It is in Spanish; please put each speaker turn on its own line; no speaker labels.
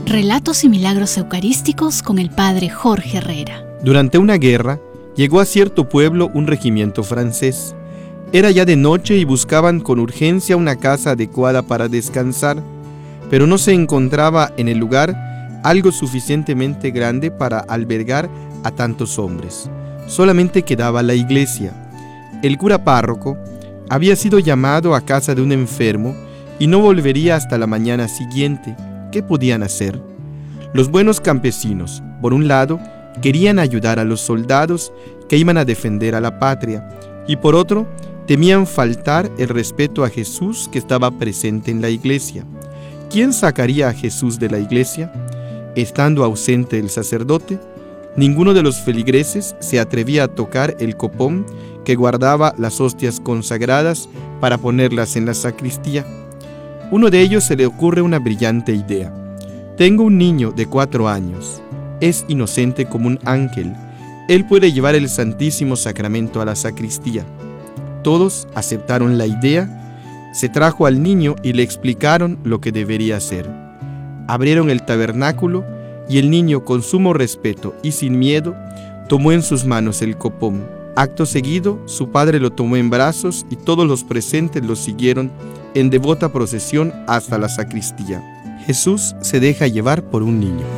Relatos y milagros eucarísticos con el padre Jorge Herrera.
Durante una guerra, llegó a cierto pueblo un regimiento francés. Era ya de noche y buscaban con urgencia una casa adecuada para descansar, pero no se encontraba en el lugar algo suficientemente grande para albergar a tantos hombres. Solamente quedaba la iglesia. El cura párroco había sido llamado a casa de un enfermo y no volvería hasta la mañana siguiente. ¿Qué podían hacer? Los buenos campesinos, por un lado, querían ayudar a los soldados que iban a defender a la patria, y por otro, temían faltar el respeto a Jesús que estaba presente en la iglesia. ¿Quién sacaría a Jesús de la iglesia? Estando ausente el sacerdote, ninguno de los feligreses se atrevía a tocar el copón que guardaba las hostias consagradas para ponerlas en la sacristía. Uno de ellos se le ocurre una brillante idea. Tengo un niño de 4 años. Es inocente como un ángel. Él puede llevar el Santísimo Sacramento a la sacristía. Todos aceptaron la idea. Se trajo al niño y le explicaron lo que debería hacer. Abrieron el tabernáculo y el niño, con sumo respeto y sin miedo, tomó en sus manos el copón. Acto seguido, su padre lo tomó en brazos y todos los presentes lo siguieron en devota procesión hasta la sacristía. Jesús se deja llevar por un niño.